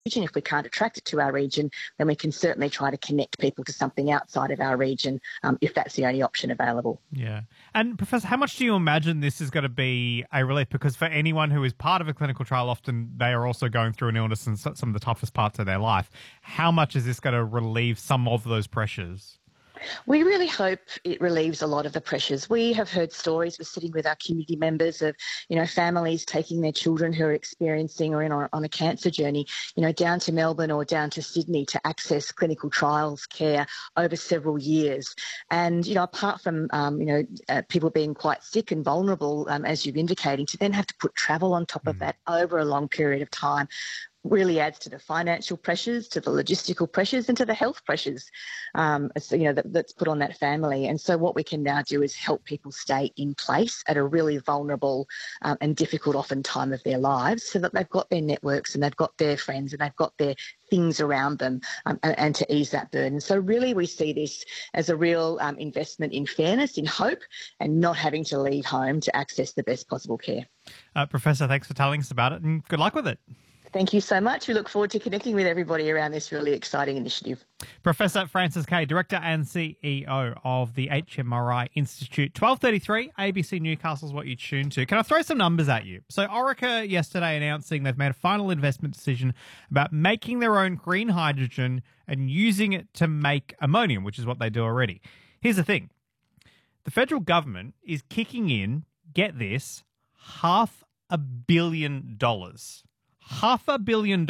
region. If we can't attract it to our region, then we can certainly try to connect people to something outside of our region if that's the only option available. Yeah. And Professor, how much do you imagine this is going to be a relief? Because for anyone who is part of a clinical trial, often they are also going through an illness and some of the toughest parts of their life. How much is this going to relieve some of those pressures? We really hope it relieves a lot of the pressures. We have heard stories, we're sitting with our community members of, families taking their children who are experiencing or on a cancer journey, down to Melbourne or down to Sydney to access clinical trials care over several years. And, apart from, people being quite sick and vulnerable, as you've indicating, to then have to put travel on top of that over a long period of time really adds to the financial pressures, to the logistical pressures, and to the health pressures, that's put on that family. And so what we can now do is help people stay in place at a really vulnerable and difficult often time of their lives, so that they've got their networks and they've got their friends and they've got their things around them, and to ease that burden. So really we see this as a real investment in fairness, in hope, and not having to leave home to access the best possible care. Professor, thanks for telling us about it, and good luck with it. Thank you so much. We look forward to connecting with everybody around this really exciting initiative. Professor Frances Kay, Director and CEO of the HMRI Institute. 12:33, ABC Newcastle is what you tune to. Can I throw some numbers at you? So Orica yesterday announcing they've made a final investment decision about making their own green hydrogen and using it to make ammonium, which is what they do already. Here's the thing. The federal government is kicking in, get this, $500 million. $500 million?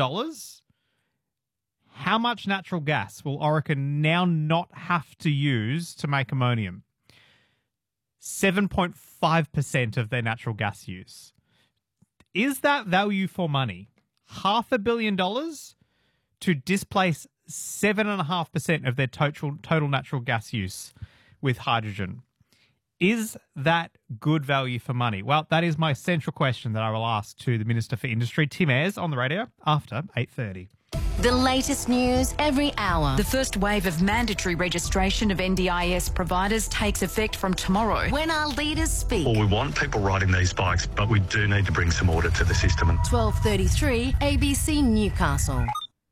How much natural gas will Orica now not have to use to make ammonium? 7.5% of their natural gas use. Is that value for money? $500 million to displace 7.5% of their total natural gas use with hydrogen. Is that good value for money? Well, that is my central question that I will ask to the Minister for Industry, Tim Ayres, on the radio after 8:30. The latest news every hour. The first wave of mandatory registration of NDIS providers takes effect from tomorrow. When our leaders speak. Well, we want people riding these bikes, but we do need to bring some order to the system. 12:33, ABC Newcastle.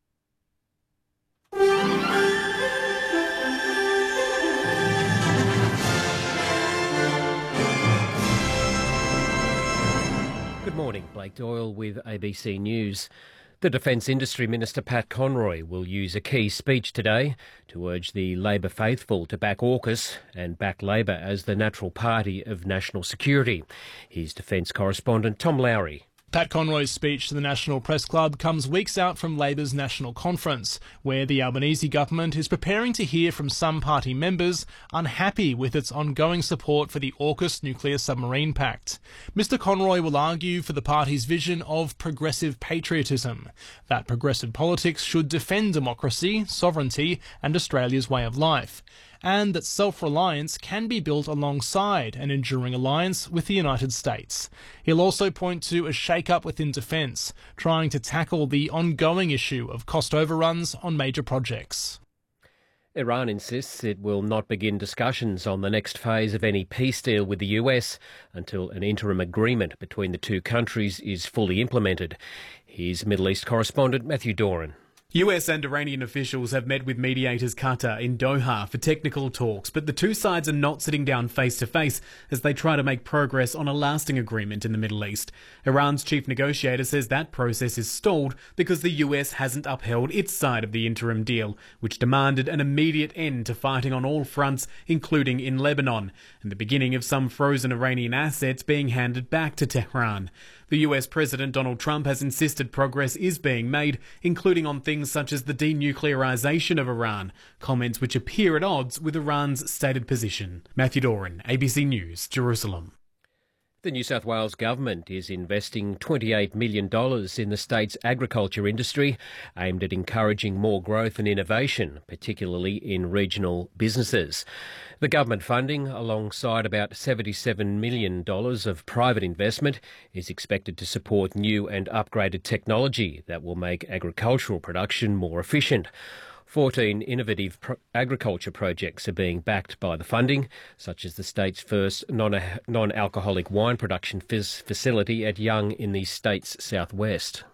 Good morning, Blake Doyle with ABC News. The Defence Industry Minister Pat Conroy will use a key speech today to urge the Labor faithful to back AUKUS and back Labor as the natural party of national security. Here's Defence correspondent Tom Lowry. Pat Conroy's speech to the National Press Club comes weeks out from Labor's National Conference, where the Albanese government is preparing to hear from some party members unhappy with its ongoing support for the AUKUS nuclear submarine pact. Mr Conroy will argue for the party's vision of progressive patriotism, that progressive politics should defend democracy, sovereignty and Australia's way of life, and that self-reliance can be built alongside an enduring alliance with the United States. He'll also point to a shake-up within defence, trying to tackle the ongoing issue of cost overruns on major projects. Iran insists it will not begin discussions on the next phase of any peace deal with the US until an interim agreement between the two countries is fully implemented. Here's Middle East correspondent Matthew Doran. US and Iranian officials have met with mediators Qatar in Doha for technical talks, but the two sides are not sitting down face to face as they try to make progress on a lasting agreement in the Middle East. Iran's chief negotiator says that process is stalled because the US hasn't upheld its side of the interim deal, which demanded an immediate end to fighting on all fronts, including in Lebanon, and the beginning of some frozen Iranian assets being handed back to Tehran. The US President Donald Trump has insisted progress is being made, including on things such as the denuclearization of Iran, comments which appear at odds with Iran's stated position. Matthew Doran, ABC News, Jerusalem. The New South Wales government is investing $28 million in the state's agriculture industry, aimed at encouraging more growth and innovation, particularly in regional businesses. The government funding, alongside about $77 million of private investment, is expected to support new and upgraded technology that will make agricultural production more efficient. 14 innovative agriculture projects are being backed by the funding, such as the state's first non-alcoholic wine production facility at Young in the state's southwest.